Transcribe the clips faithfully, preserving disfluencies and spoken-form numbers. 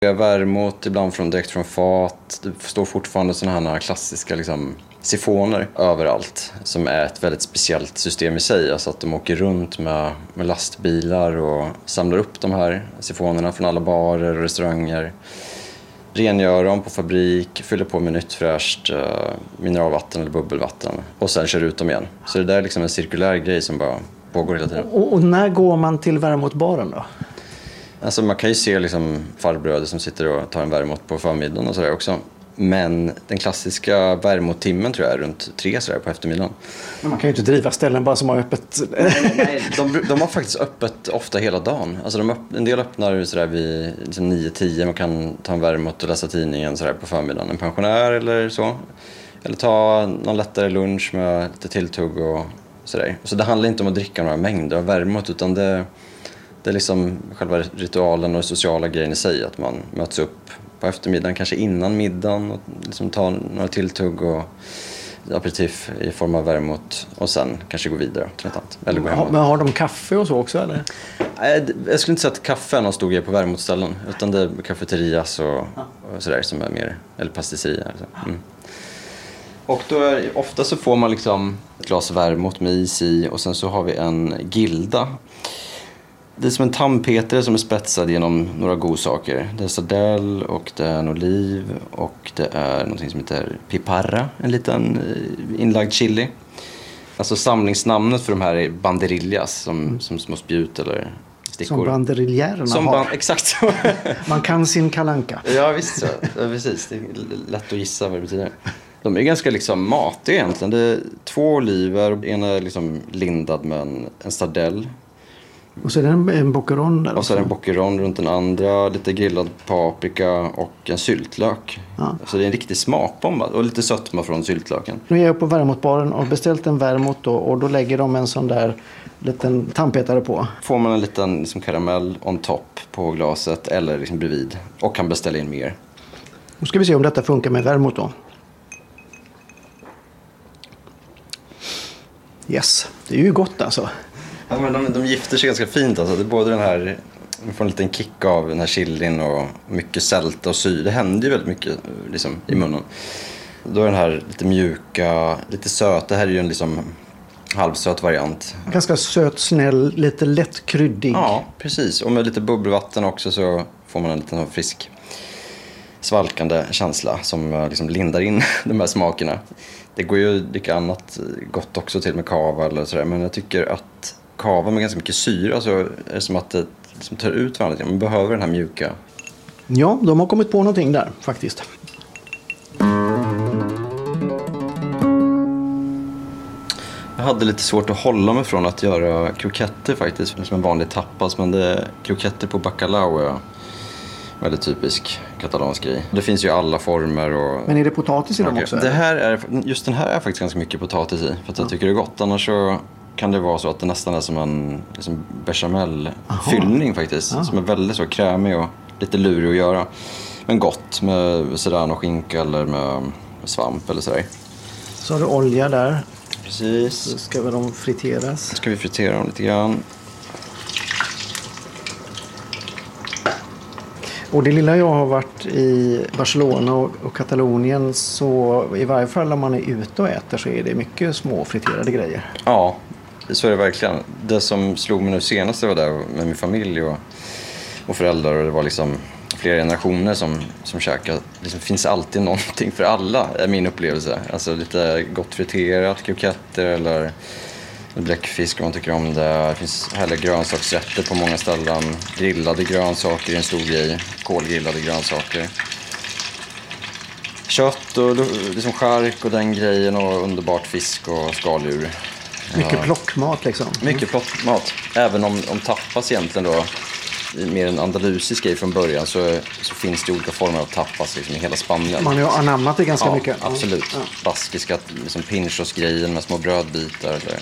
Vi har värmot, ibland från, direkt från fat. Det står fortfarande sådana här klassiska liksom, sifoner överallt. Som är ett väldigt speciellt system i sig. Alltså att de åker runt med, med lastbilar och samlar upp de här sifonerna från alla barer och restauranger. Rengör dem på fabrik, fyller på med nytt fräscht uh, mineralvatten eller bubbelvatten. Och sen kör ut dem igen. Så det där är liksom en cirkulär grej som bara pågår hela tiden. Och, och när går man till värmotbaren då? Alltså man kan ju se liksom farbröder som sitter och tar en värmot på förmiddagen och sådär också. Men den klassiska värmottimmen tror jag är runt tre sådär på eftermiddagen. Men man kan ju inte driva ställen bara som har öppet. Nej, nej, de, de har faktiskt öppet ofta hela dagen. Alltså de öpp, en del öppnar sådär vid liksom nio tio. Man kan ta en värmot och läsa tidningen sådär på förmiddagen. En pensionär eller så. Eller ta någon lättare lunch med lite tilltugg och sådär. Så det handlar inte om att dricka några mängder av värmot utan det, det är liksom själva ritualen och sociala grejen i sig. Att man möts upp på eftermiddagen, kanske innan middagen och liksom tar några tilltugg och aperitif i form av värmot och sen kanske gå vidare till något annat. Eller gå hem. Men har de kaffe och så också eller? Nej, jag skulle inte säga att kaffe är någon stor grej på värmotställen utan det är kafeterias och, och sådär som är mer, eller pastisseria. Alltså. Mm. Och då är, ofta så får man liksom ett glas värmot med is i och sen så har vi en gilda. Det är som en tandpetare som är spetsad genom några godsaker. Det är sardell och det är en oliv och det är något som heter piparra, en liten inlagd chili. Alltså samlingsnamnet för de här är banderillas som, som små spjut eller stickor. Som banderilljärerna som har. Ban- exakt så. Man kan sin kalanka. Ja visst så. Ja, precis. Det är lätt att gissa vad det betyder. De är ganska liksom matiga egentligen. Det är två oliver, en är liksom lindad med en, en sardell. Och så är det en, en boccheron där. Och så är det en boccheron runt den andra, lite grillad paprika och en syltlök. Ja. Så det är en riktig smakbomb och lite sötma från syltlöken. Nu är jag på värmotbaren och beställt en värmot då, och då lägger de en sån där liten tandpetare på. Får man en liten liksom, karamell on top på glaset eller liksom bredvid och kan beställa in mer. Nu ska vi se om detta funkar med värmot då. Yes, det är ju gott alltså. Ja, men de, de gifter sig ganska fint alltså. Det är både den här, man får en liten kick av den här chilin och mycket sälta och syre. Det händer ju väldigt mycket liksom, i munnen. Då är den här lite mjuka, lite söt. Det här är ju en liksom halvsöt variant. Ganska söt, snäll, lite lätt kryddig. Ja, precis. Och med lite bubbelvatten också så får man en liten frisk svalkande känsla som liksom lindar in de här smakerna. Det går ju att dricka annat gott också till med kava eller sådär. Men jag tycker att kava med ganska mycket syra så är det som att det liksom tar ut varandra. Man behöver den här mjuka. Ja, de har kommit på någonting där faktiskt. Jag hade lite svårt att hålla mig från att göra kroketter faktiskt. Som en vanlig tapas, men det är kroketter på bacalao är väldigt typisk katalansk grej. Det finns ju alla former. Och... Men är det potatis i dem också? Det här är, just den här är faktiskt ganska mycket potatis i. För att jag tycker det är gott. Annars så kan det vara så att det nästan är som en liksom bechamel-fyllning faktiskt. Aha. Som är väldigt så krämig och lite lurig att göra. Men gott med serrano skinka eller med svamp eller sådär. Så har du olja där. Precis. Så ska väl de friteras. Så ska vi fritera dem lite grann. Och det lilla jag har varit i Barcelona och, och Katalonien, så i varje fall om man är ute och äter så är det mycket små friterade grejer. Ja, så är det verkligen. Det som slog mig nu senast var där med min familj och, och föräldrar, och det var liksom flera generationer som, som käkar. Det liksom finns alltid någonting för alla, är min upplevelse. Alltså lite gott friterat, kroketter eller bläckfisk om man tycker om det. Det finns härliga grönsaksrätter på många ställen. Grillade grönsaker är en stor grej. Kolgrillade grönsaker. Kött och liksom skärk och den grejen och underbart fisk och skaldjur. Mycket ja. Plockmat liksom. Mycket plockmat. Även om, om tapas egentligen då mer en andalusisk grej från början så, så finns det olika former av tapas liksom, i hela Spanien. Man har ju anammat det ganska ja, mycket. Absolut. Ja. Baskiska liksom pinchos-grejen med små brödbitar. Eller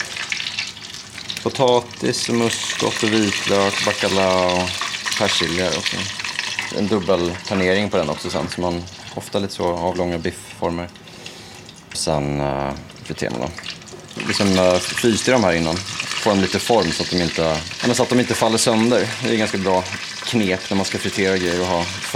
potatis, muskot och vitlök, bacalao, persilja också. En dubbel panering på den också sen. Så man ofta lite så avlånga biffformer. Sen uh, friterar man dem. Liksom uh, fryste de här innan. Får dem lite form så att de inte, så att de inte faller sönder. Det är ganska bra knep när man ska fritera grejer och ha